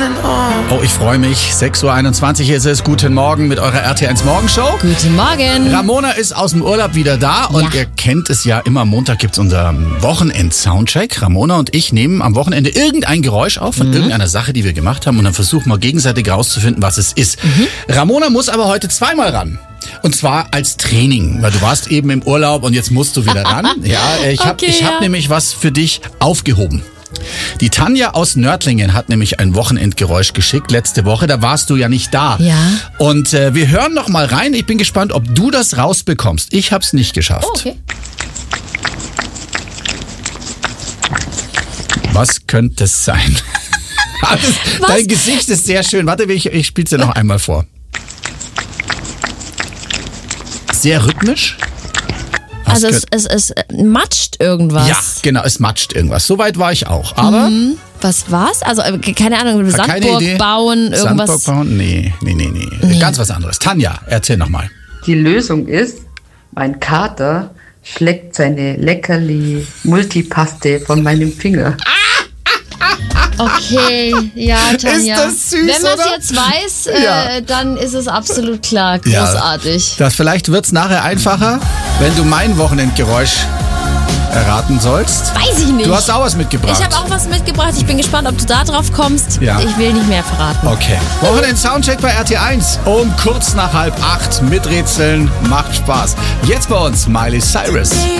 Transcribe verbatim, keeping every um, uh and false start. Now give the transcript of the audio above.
Oh, ich freue mich. sechs Uhr einundzwanzig ist es. Guten Morgen mit eurer R T eins Morgenshow. Guten Morgen. Ramona ist aus dem Urlaub wieder da und Ja. ihr kennt es ja immer. Montag gibt's unser Wochenend-Soundcheck. Ramona und ich nehmen am Wochenende irgendein Geräusch auf von mhm. irgendeiner Sache, die wir gemacht haben und dann versuchen wir gegenseitig rauszufinden, was es ist. Mhm. Ramona muss aber heute zweimal ran. Und zwar als Training, weil du warst eben im Urlaub und jetzt musst du wieder ran. Ja, ich habe Okay, ich hab ja. nämlich was für dich aufgehoben. Die Tanja aus Nördlingen hat nämlich ein Wochenendgeräusch geschickt letzte Woche. Da warst du ja nicht da. Ja. Und äh, wir hören noch mal rein. Ich bin gespannt, ob du das rausbekommst. Ich hab's nicht geschafft. Oh, okay. Was könnte es sein? Das, dein Gesicht ist sehr schön. Warte, ich, ich spiel's dir noch einmal vor. Sehr rhythmisch. Was Also es, es, es matscht irgendwas. Ja, genau, es matscht irgendwas. Soweit war ich auch. Aber Mhm. Was war's? Also äh, keine Ahnung, keine Sandburg Idee. bauen, irgendwas. Sandburg bauen? Nee, nee, nee, nee, nee. Ganz was anderes. Tanja, erzähl nochmal. Die Lösung ist, mein Kater schlägt seine leckerli Multipaste von meinem Finger. Okay, ja, Tanja. Ist das süß, Wenn man es oder? jetzt weiß, Ja. äh, dann ist es absolut klar. Ja. Großartig. Das vielleicht wird's nachher einfacher, wenn du mein Wochenendgeräusch erraten sollst. Weiß ich nicht. Du hast auch was mitgebracht. Ich habe auch was mitgebracht. Ich bin gespannt, ob du da drauf kommst. Ja. Ich will nicht mehr verraten. Okay. Wochenend-Soundcheck bei R T eins um kurz nach halb acht. Miträtseln macht Spaß. Jetzt bei uns Miley Cyrus.